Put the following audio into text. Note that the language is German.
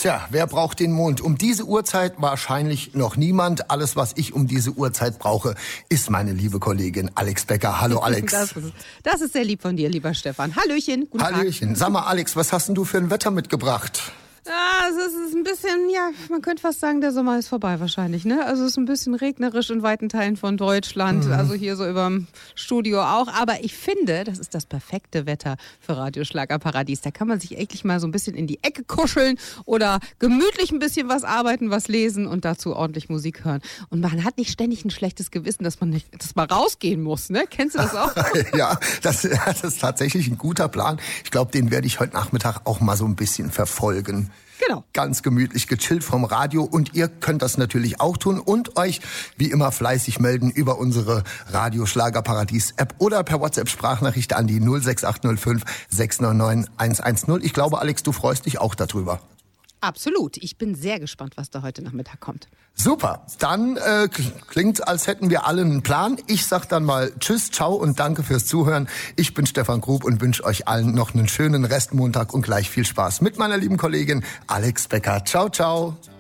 Tja, wer braucht den Mond? Um diese Uhrzeit wahrscheinlich noch niemand. Alles, was ich um diese Uhrzeit brauche, ist meine liebe Kollegin Alex Becker. Hallo Alex. Das ist sehr lieb von dir, lieber Stefan. Hallöchen, guten Tag. Hallöchen. Sag mal Alex, was hast denn du für ein Wetter mitgebracht? Ja, es ist ein bisschen, ja, man könnte fast sagen, der Sommer ist vorbei wahrscheinlich, ne? Also es ist ein bisschen regnerisch in weiten Teilen von Deutschland, also hier so überm Studio auch. Aber ich finde, das ist das perfekte Wetter für Radioschlagerparadies. Da kann man sich eigentlich mal so ein bisschen in die Ecke kuscheln oder gemütlich ein bisschen was arbeiten, was lesen und dazu ordentlich Musik hören. Und man hat nicht ständig ein schlechtes Gewissen, dass man rausgehen muss, ne? Kennst du das auch? Ja, das ist tatsächlich ein guter Plan. Ich glaube, den werde ich heute Nachmittag auch mal so ein bisschen verfolgen. Genau. Ganz gemütlich gechillt vom Radio und ihr könnt das natürlich auch tun und euch wie immer fleißig melden über unsere Radioschlagerparadies-App oder per WhatsApp-Sprachnachricht an die 06805 699 110. Ich glaube, Alex, du freust dich auch darüber. Absolut. Ich bin sehr gespannt, was da heute Nachmittag kommt. Super. Dann klingt, als hätten wir alle einen Plan. Ich sag dann mal Tschüss, ciao und danke fürs Zuhören. Ich bin Stefan Grub und wünsche euch allen noch einen schönen Restmontag und gleich viel Spaß mit meiner lieben Kollegin Alex Becker. Ciao, ciao.